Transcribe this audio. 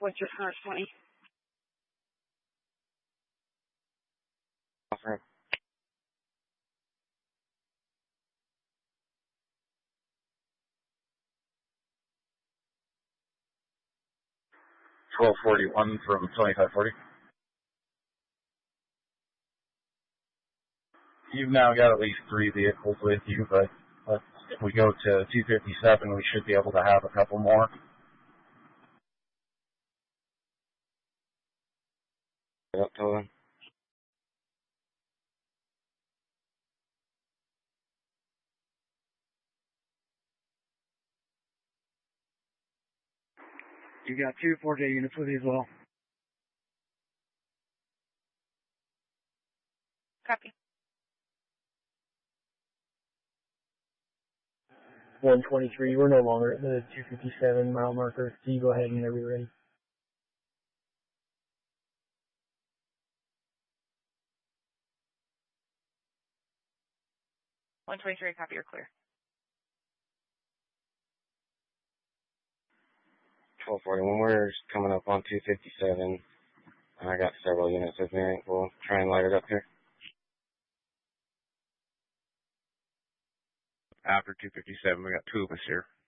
What's your current 20? Offer. 1241 from 2540. You've now got at least 3 vehicles with you, but if we go to 257, we should be able to have a couple more. Yep, total. You got 2 4J units with you as well. Copy. 123, we're no longer at the 257 mile marker, so you go ahead whenever you're ready. $123, copy, you're clear. 1241, we're coming up on 257. I got several units with me. We'll try and light it up here. After 257, we got 2 of us here.